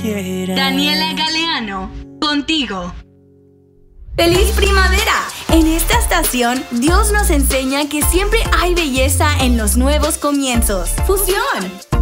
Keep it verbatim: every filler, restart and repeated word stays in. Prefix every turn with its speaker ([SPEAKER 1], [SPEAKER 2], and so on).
[SPEAKER 1] quiera.
[SPEAKER 2] Daniela Galeano, contigo.
[SPEAKER 3] ¡Feliz primavera! En esta estación, Dios nos enseña que siempre hay belleza en los nuevos comienzos. ¡Fusión!